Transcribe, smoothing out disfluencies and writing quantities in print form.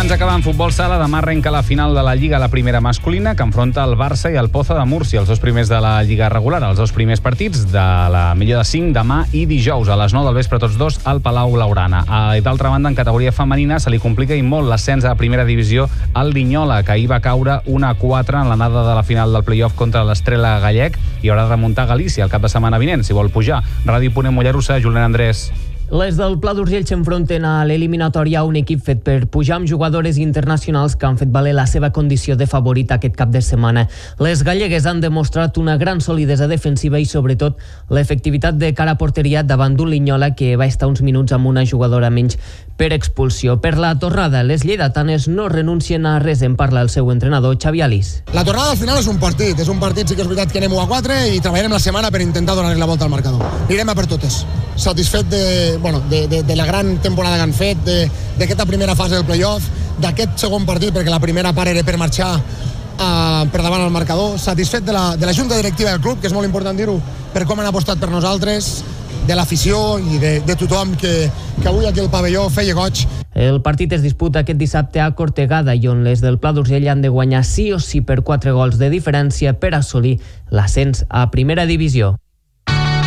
Abans d'acabar en futbol sala, demà arrenca la final de la Lliga, la primera masculina, que enfronta el Barça i el Poza de Múrcia, els dos primers de la Lliga regular, els dos primers partits de la millor de 5 demà i dijous a les 9 del vespre, tots dos al Palau Blaugrana. I d'altra banda, en categoria femenina se li complica i molt l'ascens a la primera divisió al Linyola, que ahir va caure 1-4 en l'anada de la final del play-off contra l'Estrela Gallec i haurà de remuntar a Galícia el cap de setmana vinent, si vol pujar. Ràdio Ponent Mollerussa, Julián Andrés. Les del Pla d'Urgell s'enfronten a l'eliminatòria a un equip fet per pujar amb jugadores internacionals que han fet valer la seva condició de favorit aquest cap de setmana. Les gallegues han demostrat una gran solidesa defensiva i sobretot l'efectivitat de cara a porteria davant d'un Linyola que va estar uns minuts amb una jugadora menys per expulsió. Per la tornada, les lleidatanes no renuncien a res, en parla el seu entrenador Xavi Alís. La tornada al final és un partit sí que és veritat que anem 1-4 i treballarem la setmana per intentar donar la volta al marcador. Anirem a per totes. Satisfet de la gran temporada que han fet, d'aquesta primera fase del play-off, d'aquest segon partit, perquè la primera part era per marxar per davant al marcador, satisfet de la junta directiva del club, que és molt important dir-ho, per com han apostat per nosaltres, de l'afició i de tothom que avui aquí al pavelló feia goig. El partit es disputa aquest dissabte a Cortegada i on les del Pla d'Urgell han de guanyar sí o sí per 4 gols de diferència per assolir l'ascens a primera divisió.